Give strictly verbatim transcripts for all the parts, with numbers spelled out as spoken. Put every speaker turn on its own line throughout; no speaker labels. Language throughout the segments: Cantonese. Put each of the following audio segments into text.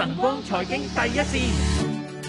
晨光財經第一線。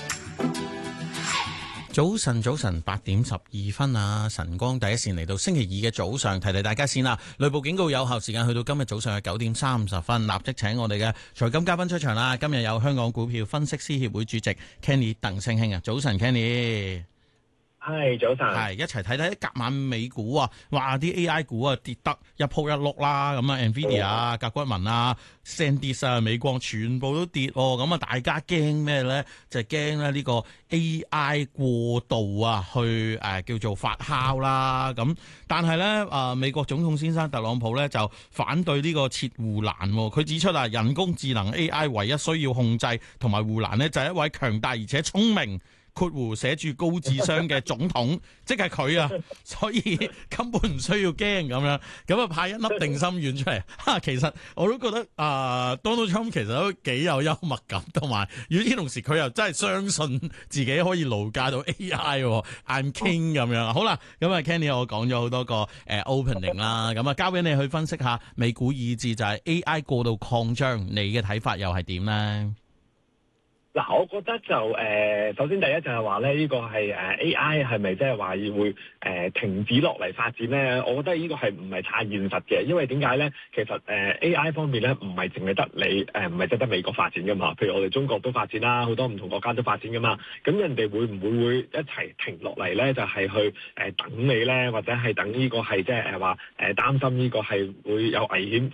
早晨，早晨，八點十二分啊！晨光第一線嚟到星期二嘅早上，提提大家先啦。雷暴警告有效時間去到今日早上嘅九點三十分，立即請我哋嘅財金嘉賓出場啦。今日有香港股票分析師協會主席 Kenny 鄧聲興啊，早晨 Kenny。
係早晨，係
一齊睇睇隔晚美股啊，哇啲 A I 股啊跌得一鋪一碌啦，咁啊 Nvidia 啊、甲骨文啊、SanDisk 啊、美光全部都跌哦，咁啊大家驚咩咧？就係驚咧呢個 A I 過度啊，去誒、呃、叫做發酵啦。咁但係咧誒美國總統先生特朗普咧就反對呢個設護欄，佢指出啊，人工智能 A I 唯一需要控制同埋護欄咧就係一位強大而且聰明。括弧寫住高智商嘅總統，即係佢啊，所以根本唔需要驚咁樣，咁啊派一粒定心丸出嚟。哈，其實我都覺得啊、呃、，Donald Trump 其實都幾有幽默感，同埋與此同時佢又真係相信自己可以勞駕到 A I，I'm King 咁樣。好啦，咁啊 Kenny 我講咗好多個誒、呃、opening 啦，咁啊交俾你去分析下美股意志就係 A I 過度擴張，你嘅睇法又係點咧？
嗱，我覺得就誒、呃，首先第一就係話咧，呢、呢個係誒 A I 係咪即係話會誒、呃、停止落嚟發展咧？我覺得呢個係唔係太現實嘅，因為點解咧？其實誒、呃、A I 方面咧，唔係淨係得你誒，唔係淨得美國發展噶嘛。譬如我哋中國都發展啦，好多唔同國家都發展噶嘛。咁人哋會唔會會一齊停落嚟咧？就係、是、去誒、呃、等你咧，或者係等呢個係即係誒話誒擔心呢個係會有危險。